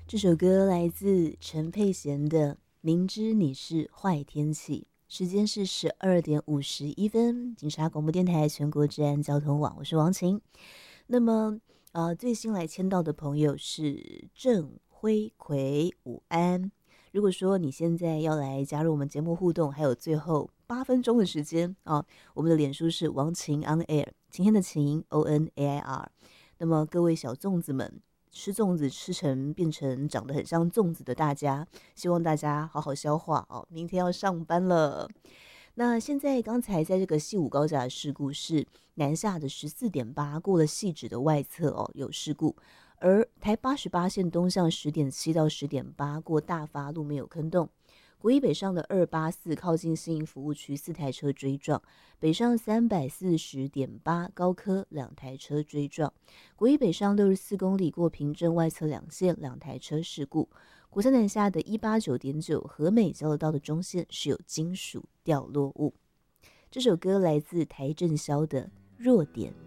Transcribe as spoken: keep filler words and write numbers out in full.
这首歌来自陈佩娴的《明知你是坏天气》，时间是十二点五十一分。警察广播电台全国治安交通网，我是王晴。那么，呃，最新来签到的朋友是郑辉奎，午安。如果说你现在要来加入我们节目互动，还有最后八分钟的时间啊，我们的脸书是王晴 on air， 晴天的晴 O N A I R。那么各位小粽子们，吃粽子吃成变成长得很像粽子的大家，希望大家好好消化哦，明天要上班了。那现在刚才在这个西武高架的事故是南下的十四点八过了汐止的外侧哦有事故，而台八十八线东向十点七到十点八过大发路没有坑洞。国一北上的二八四靠近新营服务区四台车追撞，北上三百四十点八高科两台车追撞，国一北上六十四公里过平镇外侧两线两台车事故，国三南下的一八九点九和美交流道的中线是有金属掉落物。这首歌来自邰正宵的《弱点》。